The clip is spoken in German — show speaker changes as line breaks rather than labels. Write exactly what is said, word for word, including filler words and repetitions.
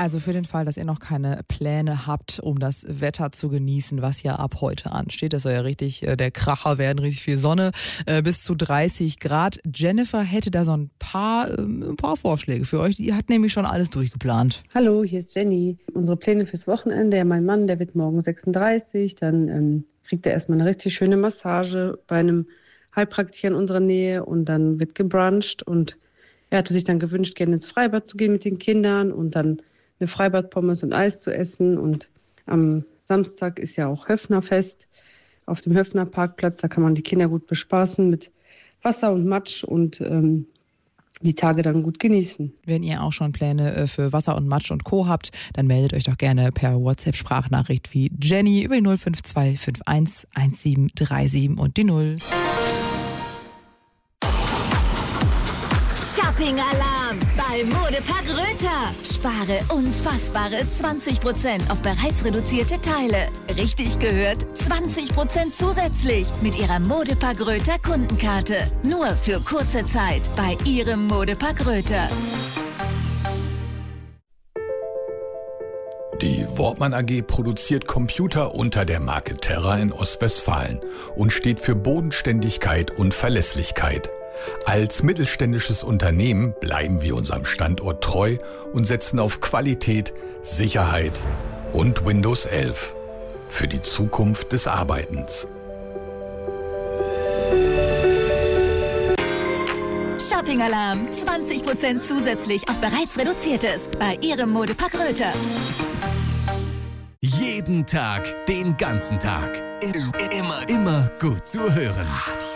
Also für den Fall, dass ihr noch keine Pläne habt, um das Wetter zu genießen, was ja ab heute ansteht. Das soll ja richtig äh, der Kracher werden, richtig viel Sonne, äh, bis zu dreißig Grad. Jennifer hätte da so ein paar, äh, ein paar Vorschläge für euch. Die hat nämlich schon alles durchgeplant.
Hallo, hier ist Jenny. Unsere Pläne fürs Wochenende. Ja, mein Mann, der wird morgen sechsunddreißig. Dann ähm, kriegt er erstmal eine richtig schöne Massage bei einem Heilpraktiker in unserer Nähe. Und dann wird gebruncht. Und er hatte sich dann gewünscht, gerne ins Freibad zu gehen mit den Kindern und dann eine Freibadpommes und Eis zu essen. Und am Samstag ist ja auch Höffnerfest auf dem Höffner Parkplatz. Da kann man die Kinder gut bespaßen mit Wasser und Matsch und ähm, die Tage dann gut genießen.
Wenn ihr auch schon Pläne für Wasser und Matsch und Co. habt, dann meldet euch doch gerne per WhatsApp-Sprachnachricht wie Jenny über die null fünf zwei fünf eins eins sieben drei sieben und die null.
Shopping-Alarm bei Modepark Röther. Spare unfassbare zwanzig Prozent auf bereits reduzierte Teile. Richtig gehört, zwanzig Prozent zusätzlich mit Ihrer Modepark Röther Kundenkarte. Nur für kurze Zeit bei Ihrem Modepark Röther.
Die Wortmann A G produziert Computer unter der Marke Terra in Ostwestfalen und steht für Bodenständigkeit und Verlässlichkeit. Als mittelständisches Unternehmen bleiben wir unserem Standort treu und setzen auf Qualität, Sicherheit und Windows elf für die Zukunft des Arbeitens.
Shopping-Alarm, zwanzig Prozent zusätzlich auf bereits reduziertes bei Ihrem Modepark Röther.
Jeden Tag, den ganzen Tag. Immer, immer gut zu hören.